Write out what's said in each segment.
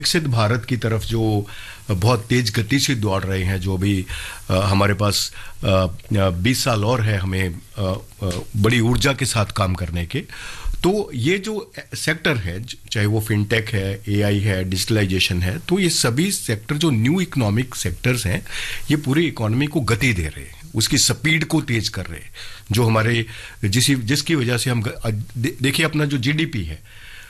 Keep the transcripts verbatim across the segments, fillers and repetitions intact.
विकसित भारत की तरफ जो बहुत तेज गति से दौड़ रहे हैं, जो अभी हमारे पास बीस साल और है हमें आ, आ, बड़ी ऊर्जा के साथ काम करने के, तो ये जो सेक्टर है, चाहे वो फिनटेक है, एआई है, डिजिटलाइजेशन है, तो ये सभी सेक्टर जो न्यू इकोनॉमिक सेक्टर्स हैं, ये पूरी इकोनॉमी को गति दे रहे हैं, उसकी स्पीड को तेज कर रहे हैं, जो हमारे जिस जिसकी वजह से हम देखिए अपना जो जीडीपी है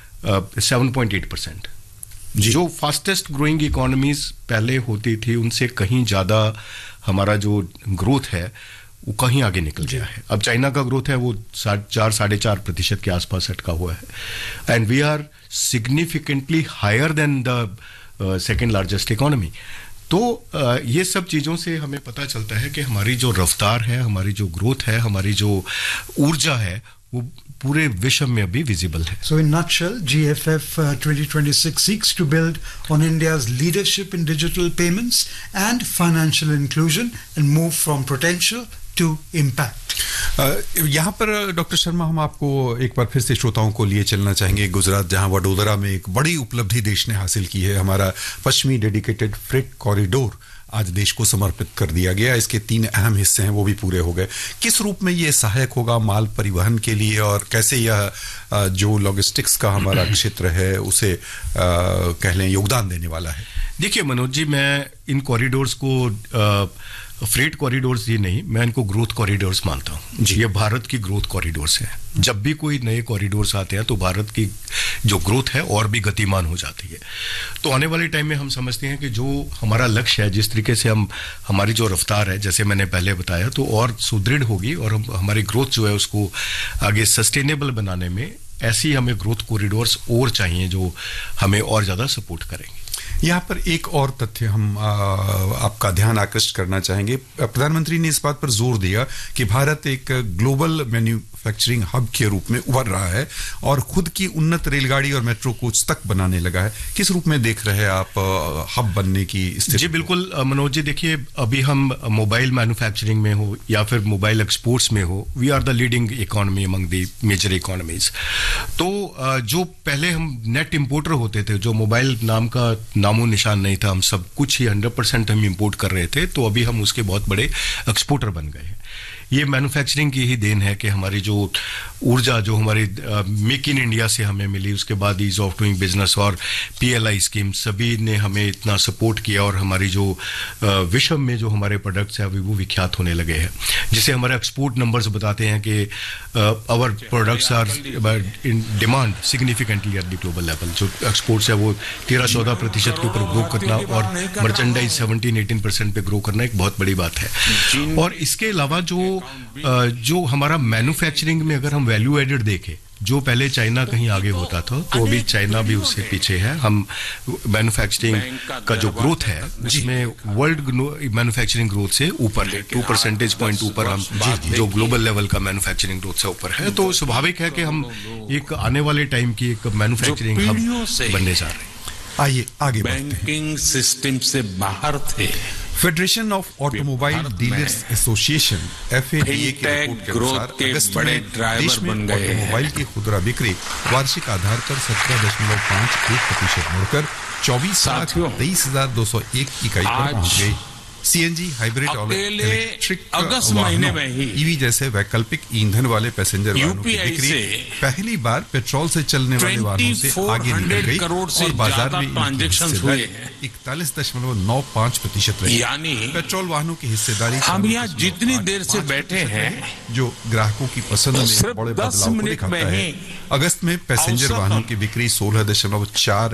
सेवन पॉइंट एट परसेंट, जो फास्टेस्ट ग्रोइंग इकोनॉमीज पहले होती थी उनसे कहीं ज्यादा हमारा जो ग्रोथ है वो कहीं आगे निकल गया है। अब चाइना का ग्रोथ है वो चार साढ़े चार प्रतिशत के आसपास अटका हुआ है, and we are significantly higher than the second largest economy. तो uh, ये सब चीजों से हमें पता चलता है कि हमारी जो रफ्तार है, हमारी जो ग्रोथ है, हमारी जो ऊर्जा है, वो पूरे विश्व में अभी विजिबल है। So in nutshell, G F F uh, twenty twenty-six seeks to build on India's leadership in digital payments and financial inclusion and move from potential to impact. uh, यहाँ पर डॉक्टर शर्मा हम आपको एक बार फिर से श्रोताओं को लिए चलना चाहेंगे गुजरात, जहाँ वडोदरा में एक बड़ी उपलब्धि देश ने हासिल की है। हमारा पश्चिमी डेडिकेटेड फ्रेट कॉरिडोर आज देश को समर्पित कर दिया गया। इसके तीन अहम हिस्से हैं, वो भी पूरे हो गए। किस रूप में ये सहायक होगा माल परिवहन के लिए, और कैसे यह जो लॉजिस्टिक्स का हमारा क्षेत्र है उसे कह लें योगदान देने वाला है? देखिए मनोज जी, मैं इन कॉरिडोर्स को फ्रेट कॉरिडोर्स ही नहीं, मैं इनको ग्रोथ कॉरिडोर्स मानता हूँ। ये भारत की ग्रोथ कॉरिडोर्स है। जब भी कोई नए कॉरिडोर्स आते हैं तो भारत की जो ग्रोथ है और भी गतिमान हो जाती है। तो आने वाले टाइम में हम समझते हैं कि जो हमारा लक्ष्य है, जिस तरीके से हम हमारी जो रफ्तार है, जैसे मैंने पहले बताया, तो और सुदृढ़ होगी, और हम हमारी ग्रोथ जो है उसको आगे सस्टेनेबल बनाने में ऐसी हमें ग्रोथ कॉरिडोर्स और चाहिए जो हमें और ज्यादा सपोर्ट करेंगे। यहाँ पर एक और तथ्य हम आ, आपका ध्यान आकृष्ट करना चाहेंगे। प्रधानमंत्री ने इस बात पर जोर दिया कि भारत एक ग्लोबल मैन्युफैक्चरिंग हब के रूप में उभर रहा है और खुद की उन्नत रेलगाड़ी और मेट्रो कोच तक बनाने लगा है। किस रूप में देख रहे हैं आप हब बनने की स्थिति? जी बिल्कुल मनोज जी, देखिए अभी हम मोबाइल मैन्युफैक्चरिंग में हो या फिर मोबाइल एक्सपोर्ट्स में हो, we are the leading economy among the major economies. तो जो पहले हम नेट इंपोर्टर होते थे, जो मोबाइल नाम का नामो निशान नहीं था, हम सब कुछ ही हंड्रेड परसेंट हम इंपोर्ट कर रहे थे, तो अभी हम उसके बहुत बड़े एक्सपोर्टर बन गए हैं। ये मैन्युफैक्चरिंग की ही देन है कि हमारी जो ऊर्जा जो हमारी मेक इन इंडिया से हमें मिली, उसके बाद ईज ऑफ डूइंग बिजनेस और पीएलआई स्कीम, सभी ने हमें इतना सपोर्ट किया, और हमारी जो विश्व में जो हमारे प्रोडक्ट्स हैं अभी वो विख्यात होने लगे हैं, जिसे हमारे एक्सपोर्ट नंबर्स बताते हैं कि our products are in demand significantly at the global level. जो एक्सपोर्ट्स है वो तेरह चौदह प्रतिशत के ऊपर ग्रो करना और मर्चेंडाइज सेवनटीन एटीन परसेंट पे ग्रो करना एक बहुत बड़ी बात है। और इसके अलावा जो जो हमारा मैन्युफैक्चरिंग में अगर हम वैल्यू एडेड देखें, जो पहले चाइना कहीं आगे होता था, तो अभी चाइना भी उससे पीछे है। हम मैन्युफैक्चरिंग का जो ग्रोथ है उसमें वर्ल्ड मैन्युफैक्चरिंग ग्रोथ से ऊपर है, टू परसेंटेज पॉइंट ऊपर हम जो ग्लोबल लेवल का मैन्युफैक्चरिंग ग्रोथ से ऊपर है। तो स्वाभाविक है कि हम एक आने वाले टाइम की एक मैन्युफैक्चरिंग हब बनने जा रहे हैं। आइए आगे बैंकिंग सिस्टम से बाहर थे। Federation of automobile dealers association F A D A की रिपोर्ट के अनुसार अगस्त में देश में ऑटोमोबाइल की खुदरा बिक्री वार्षिक आधार पर सत्रह दशमलव पांच एक प्रतिशत बढ़कर चौबीस लाख तेईस हजार दो सौ एक इकाई पर पहुंच गई। सीएनजी, हाइब्रिड और इलेक्ट्रिक अगस्त महीने में ही ईवी जैसे वैकल्पिक ईंधन वाले पैसेंजर वाहनों की बिक्री पहली बार पेट्रोल से चलने वाले वाहनों से आगे निकल गई और बाजार में ट्रांजैक्शन हुए इकतालीस दशमलव नौ पांच प्रतिशत रही। यानी पेट्रोल वाहनों की हिस्सेदारी हम यहाँ जितनी देर से बैठे हैं, जो ग्राहकों की पसंद में बड़े बदलाव को दिखाता है। अगस्त में पैसेंजर वाहनों की बिक्री सोलह दशमलव चार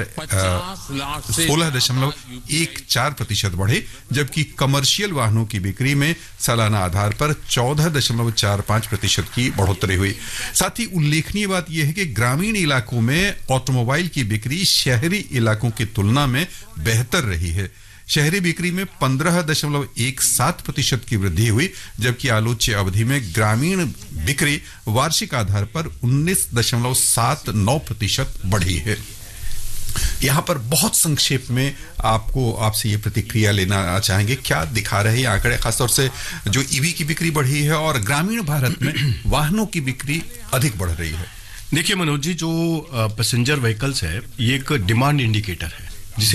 सोलह दशमलव एक चार प्रतिशत बढ़े, जबकि कमर्शियल वाहनों की बिक्री में सालाना आधार पर चौदह दशमलव चार पांच प्रतिशत की बढ़ोतरी हुई। साथ ही उल्लेखनीय बात यह है कि ग्रामीण इलाकों में ऑटोमोबाइल की बिक्री शहरी इलाकों की तुलना में बेहतर रही है। शहरी बिक्री में पंद्रह दशमलव एक सात प्रतिशत की वृद्धि हुई, जबकि आलोच्य अवधि में ग्रामीण बिक्री वार्षिक आधार पर उन्नीस दशमलव सात नौ प्रतिशत बढ़ी है। यहाँ पर बहुत संक्षेप में आपको आपसे ये प्रतिक्रिया लेना चाहेंगे, क्या दिखा रहे हैं आंकड़े, खासतौर से जो ईवी की बिक्री बढ़ी है और ग्रामीण भारत में वाहनों की बिक्री अधिक बढ़ रही है? देखिए मनोज जी, जो पैसेंजर व्हीकल्स है ये एक डिमांड इंडिकेटर है।